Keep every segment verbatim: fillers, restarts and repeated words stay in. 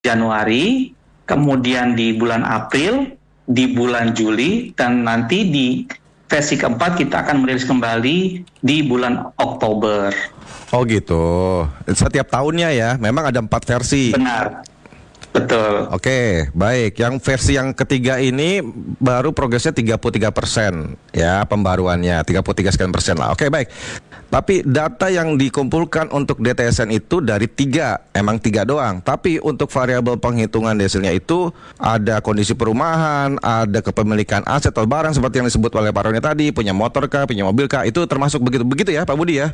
Januari, kemudian di bulan April, di bulan Juli, dan nanti di versi keempat kita akan merilis kembali di bulan Oktober. Oh gitu. Setiap tahunnya ya, memang ada empat versi. Benar, betul. Oke, baik. Yang versi yang ketiga ini baru progresnya tiga puluh tiga persen ya, pembaruannya tiga puluh tiga sekian persen lah. Oke, baik. Tapi data yang dikumpulkan untuk D T S N itu dari tiga, emang tiga doang. Tapi untuk variabel penghitungan desilnya itu ada kondisi perumahan, ada kepemilikan aset atau barang seperti yang disebut oleh Pak Roni tadi, punya motor kah, punya mobil kah, itu termasuk begitu begitu ya, Pak Budi ya?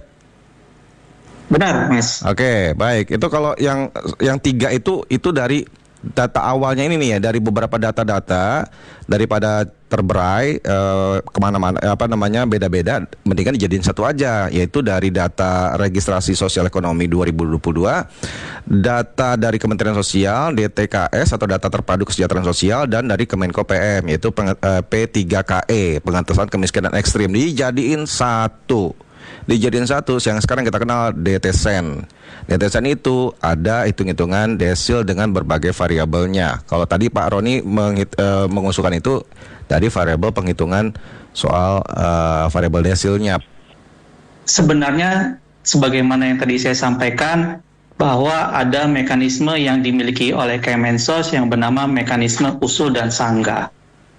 Benar, Mas. Oke, baik. Itu kalau yang yang tiga itu itu dari data awalnya ini nih ya, dari beberapa data-data daripada terberai eh, kemana-mana apa namanya beda-beda, mendingan dijadiin satu aja, yaitu dari data registrasi sosial ekonomi dua ribu dua puluh dua, data dari Kementerian Sosial D T K S atau data terpadu kesejahteraan sosial, dan dari Kemenko P M yaitu eh, P tiga K E pengentasan kemiskinan ekstrim, dijadiin satu. Dijadiin satu yang sekarang kita kenal D T S E N. D T S E N itu ada hitung-hitungan desil dengan berbagai variabelnya. Kalau tadi Pak Roni menghit, uh, mengusulkan itu dari variabel penghitungan soal uh, variabel desilnya. Sebenarnya sebagaimana yang tadi saya sampaikan, bahwa ada mekanisme yang dimiliki oleh Kemensos yang bernama mekanisme usul dan sanggah.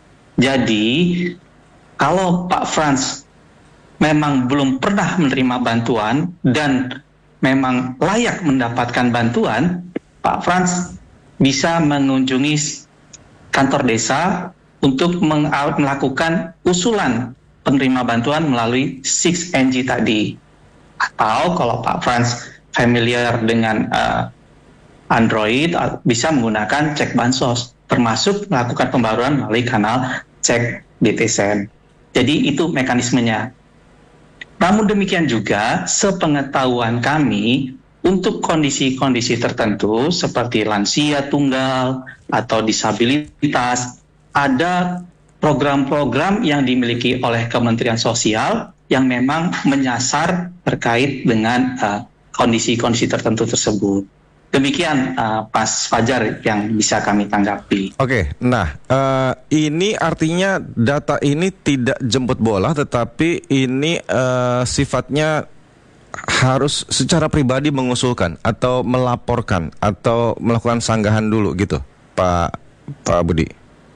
Jadi kalau Pak Frans memang belum pernah menerima bantuan dan memang layak mendapatkan bantuan, Pak Frans bisa mengunjungi kantor desa untuk melakukan usulan penerima bantuan melalui enam N G tadi. Atau kalau Pak Frans familiar dengan uh, Android, bisa menggunakan cek bansos, termasuk melakukan pembaruan melalui kanal cek D T S E N. Jadi itu mekanismenya. Namun demikian juga, sepengetahuan kami, untuk kondisi-kondisi tertentu seperti lansia tunggal atau disabilitas, ada program-program yang dimiliki oleh Kementerian Sosial yang memang menyasar terkait dengan uh, kondisi-kondisi tertentu tersebut. Demikian uh, Mas Fajar yang bisa kami tanggapi. Oke, nah uh, ini artinya data ini tidak jemput bola, tetapi ini uh, sifatnya harus secara pribadi mengusulkan atau melaporkan atau melakukan sanggahan dulu gitu, Pak Pak Budi.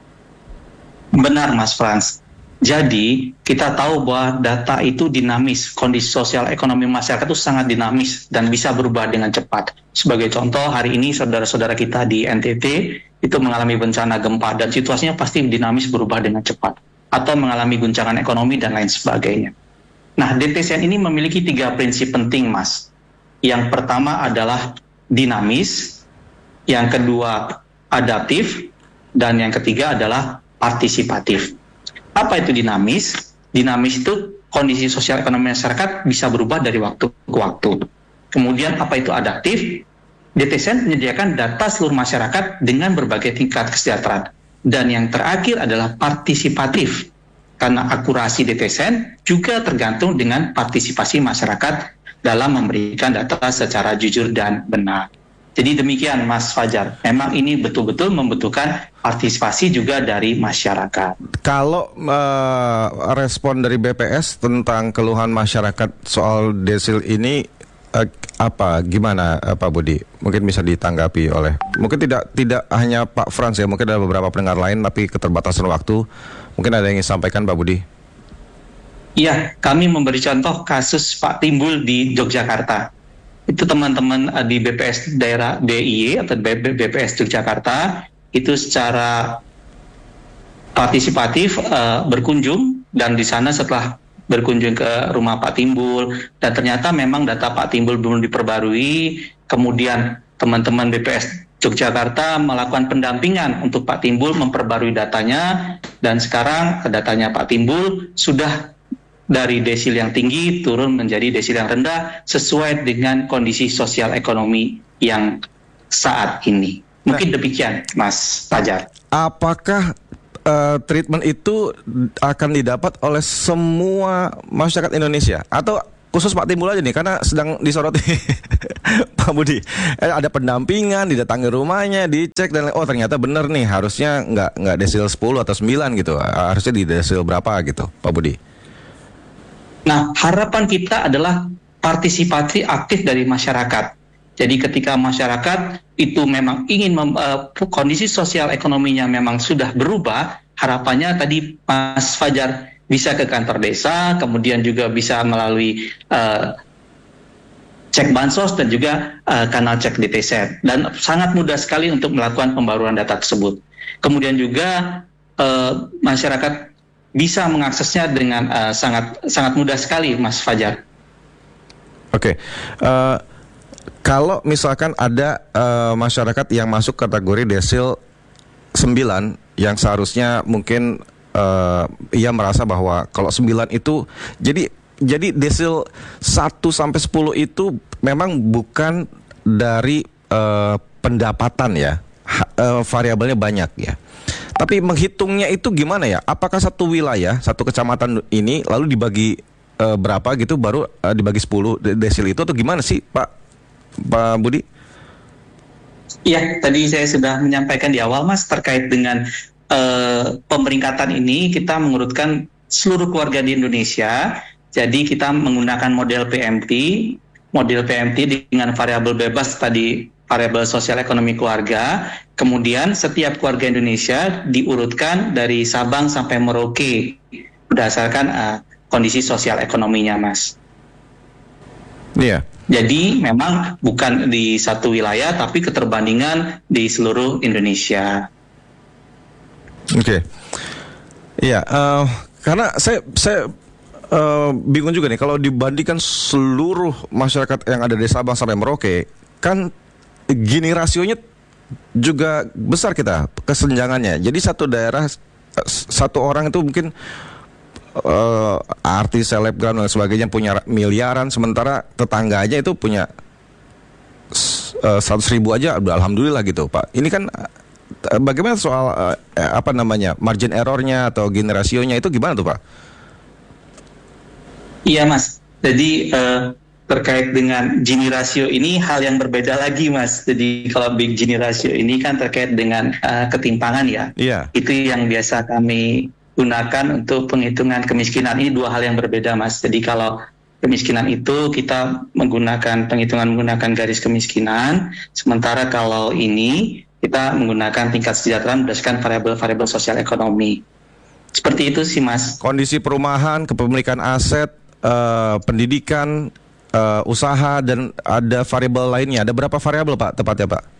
Benar, Mas Frans. Jadi kita tahu bahwa data itu dinamis, kondisi sosial ekonomi masyarakat itu sangat dinamis dan bisa berubah dengan cepat. Sebagai contoh, hari ini saudara-saudara kita di N T T itu mengalami bencana gempa dan situasinya pasti dinamis berubah dengan cepat, atau mengalami guncangan ekonomi dan lain sebagainya. Nah, D T S E N ini memiliki tiga prinsip penting, Mas. Yang pertama adalah dinamis, yang kedua adaptif, dan yang ketiga adalah partisipatif. Apa itu dinamis? Dinamis itu kondisi sosial ekonomi masyarakat bisa berubah dari waktu ke waktu. Kemudian apa itu adaptif? D T S E N menyediakan data seluruh masyarakat dengan berbagai tingkat kesejahteraan. Dan yang terakhir adalah partisipatif. Karena akurasi D T S E N juga tergantung dengan partisipasi masyarakat dalam memberikan data secara jujur dan benar. Jadi demikian Mas Fajar, memang ini betul-betul membutuhkan partisipasi juga dari masyarakat. Kalau uh, respon dari B P S tentang keluhan masyarakat soal desil ini uh, apa, gimana uh, Pak Budi? Mungkin bisa ditanggapi oleh, mungkin tidak tidak hanya Pak Frans ya, mungkin ada beberapa pendengar lain, tapi keterbatasan waktu, mungkin ada yang ingin sampaikan Pak Budi? Iya, kami memberi contoh kasus Pak Timbul di Yogyakarta. Itu teman-teman di B P S daerah D I Y atau B P S Yogyakarta itu secara partisipatif uh, berkunjung, dan di sana setelah berkunjung ke rumah Pak Timbul dan ternyata memang data Pak Timbul belum diperbarui, kemudian teman-teman B P S Yogyakarta melakukan pendampingan untuk Pak Timbul memperbarui datanya, dan sekarang datanya Pak Timbul sudah dari desil yang tinggi turun menjadi desil yang rendah sesuai dengan kondisi sosial ekonomi yang saat ini. Mungkin nah, demikian Mas Fajar. Apakah uh, treatment itu akan didapat oleh semua masyarakat Indonesia atau khusus Pak Timbul aja nih, karena sedang disoroti Pak Budi. Eh, ada pendampingan, didatangi rumahnya, dicek dan oh ternyata benar nih, harusnya nggak nggak desil sepuluh atau sembilan gitu, harusnya di desil berapa gitu, Pak Budi. Nah, harapan kita adalah partisipasi aktif dari masyarakat. Jadi ketika masyarakat itu memang ingin mem, uh, kondisi sosial ekonominya memang sudah berubah, harapannya tadi Mas Fajar bisa ke kantor desa, kemudian juga bisa melalui uh, cek bansos dan juga uh, kanal cek D T S E N, dan sangat mudah sekali untuk melakukan pembaruan data tersebut. Kemudian juga uh, masyarakat bisa mengaksesnya dengan uh, sangat sangat mudah sekali, Mas Fajar. Oke, okay. uh, kalau misalkan ada uh, masyarakat yang masuk kategori desil sembilan yang seharusnya mungkin uh, ia merasa bahwa kalau sembilan itu jadi jadi desil satu sampai sepuluh itu memang bukan dari uh, pendapatan ya, ha, uh, variabelnya banyak ya. Tapi menghitungnya itu gimana ya? Apakah satu wilayah, satu kecamatan ini lalu dibagi uh, berapa gitu baru uh, dibagi sepuluh desil itu atau gimana sih, Pak Pak Budi? Iya, tadi saya sudah menyampaikan di awal, Mas, terkait dengan uh, pemeringkatan ini kita mengurutkan seluruh keluarga di Indonesia. Jadi kita menggunakan model P M T, model P M T dengan variabel bebas tadi, variabel sosial ekonomi keluarga. Kemudian setiap keluarga Indonesia diurutkan dari Sabang sampai Merauke berdasarkan uh, kondisi sosial ekonominya, Mas. Iya. Jadi memang bukan di satu wilayah, tapi keterbandingan di seluruh Indonesia. Oke. Okay. Iya, uh, karena saya saya uh, bingung juga nih kalau dibandingkan seluruh masyarakat yang ada di Sabang sampai Merauke, kan gini rasionya juga besar kita kesenjangannya. Jadi satu daerah satu orang itu mungkin Uh, artis, selebgram dan sebagainya punya miliaran, sementara tetangganya itu punya seratus uh, ribu aja udah alhamdulillah gitu, Pak. Ini kan uh, bagaimana soal uh, apa namanya margin errornya atau gain rasionya itu gimana tuh, Pak? Iya, Mas. Jadi uh, terkait dengan Gini rasio ini hal yang berbeda lagi, Mas. Jadi kalau big Gini rasio ini kan terkait dengan uh, ketimpangan ya. Iya. Itu yang biasa kami gunakan untuk penghitungan kemiskinan. Ini dua hal yang berbeda, Mas. Jadi kalau kemiskinan itu kita menggunakan penghitungan menggunakan garis kemiskinan, sementara kalau ini kita menggunakan tingkat kesejahteraan berdasarkan variabel-variabel sosial ekonomi. Seperti itu sih, Mas. Kondisi perumahan, kepemilikan aset, uh, pendidikan, uh, usaha, dan ada variabel lainnya. Ada berapa variabel, Pak, tepatnya, Pak?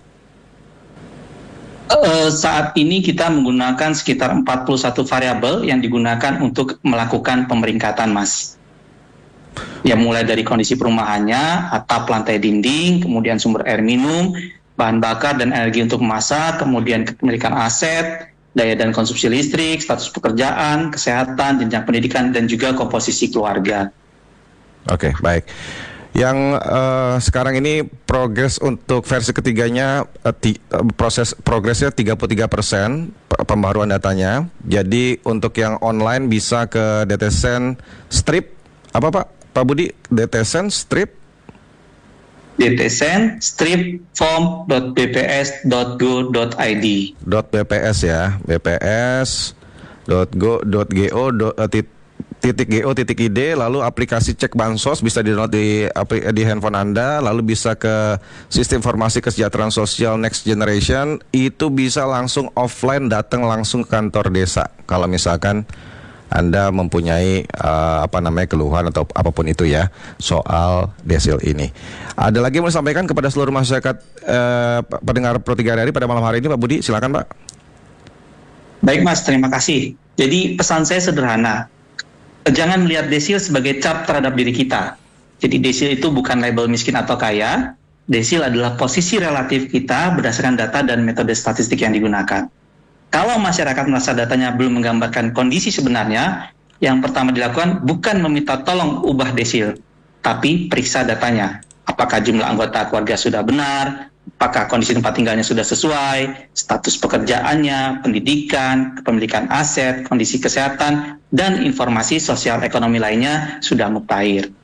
Uh, saat ini kita menggunakan sekitar empat puluh satu variabel yang digunakan untuk melakukan pemeringkatan, Mas. Ya, mulai dari kondisi perumahannya, atap, lantai, dinding, kemudian sumber air minum, bahan bakar dan energi untuk memasak, kemudian kepemilikan aset, daya dan konsumsi listrik, status pekerjaan, kesehatan, jenjang pendidikan, dan juga komposisi keluarga. Oke, okay, baik. Yang uh, sekarang ini progres untuk versi ketiganya uh, ti, uh, proses progresnya tiga puluh tiga persen pembaruan datanya. Jadi untuk yang online bisa ke D T S E N strip apa Pak? Pak Budi, D T S E N strip D T S E N strip form dot b p s dot go dot i d. .bps ya, bps dot go dot go titik go titik id, lalu aplikasi cek bansos bisa di-download di di handphone Anda, lalu bisa ke sistem informasi kesejahteraan sosial Next Generation, itu bisa langsung offline datang langsung ke kantor desa kalau misalkan Anda mempunyai uh, apa namanya keluhan atau apapun itu ya soal desil ini. Ada lagi yang mau disampaikan kepada seluruh masyarakat uh, pendengar Pro tiga R I pada malam hari ini, Pak Budi, silakan, Pak. Baik, Mas, terima kasih. Jadi pesan saya sederhana. Jangan melihat desil sebagai cap terhadap diri kita. Jadi desil itu bukan label miskin atau kaya. Desil adalah posisi relatif kita berdasarkan data dan metode statistik yang digunakan. Kalau masyarakat merasa datanya belum menggambarkan kondisi sebenarnya, yang pertama dilakukan bukan meminta tolong ubah desil, tapi periksa datanya. Apakah jumlah anggota keluarga sudah benar, apakah kondisi tempat tinggalnya sudah sesuai, status pekerjaannya, pendidikan, kepemilikan aset, kondisi kesehatan, dan informasi sosial ekonomi lainnya sudah mutakhir.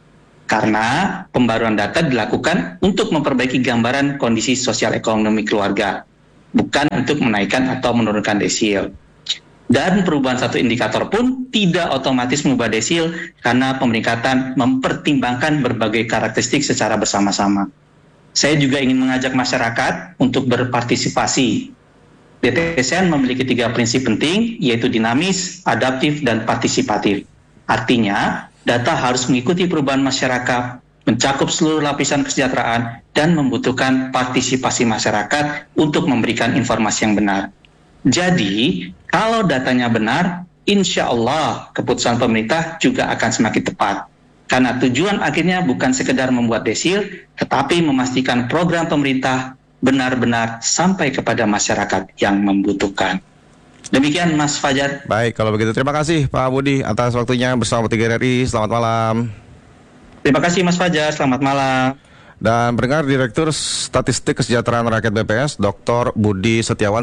Karena pembaruan data dilakukan untuk memperbaiki gambaran kondisi sosial ekonomi keluarga, bukan untuk menaikkan atau menurunkan desil. Dan perubahan satu indikator pun tidak otomatis mengubah desil karena pemeringkatan mempertimbangkan berbagai karakteristik secara bersama-sama. Saya juga ingin mengajak masyarakat untuk berpartisipasi. D T S N memiliki tiga prinsip penting, yaitu dinamis, adaptif, dan partisipatif. Artinya, data harus mengikuti perubahan masyarakat, mencakup seluruh lapisan kesejahteraan, dan membutuhkan partisipasi masyarakat untuk memberikan informasi yang benar. Jadi, kalau datanya benar, insya Allah keputusan pemerintah juga akan semakin tepat. Karena tujuan akhirnya bukan sekedar membuat desil, tetapi memastikan program pemerintah benar-benar sampai kepada masyarakat yang membutuhkan. Demikian Mas Fajar. Baik, kalau begitu terima kasih Pak Budi atas waktunya bersama tiga R I. Selamat malam. Terima kasih Mas Fajar, selamat malam. Dan pendengar, Direktur Statistik Kesejahteraan Rakyat B P S, Doktor Budi Setiawan.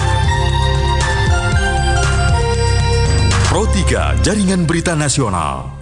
Pro tiga Jaringan Berita Nasional.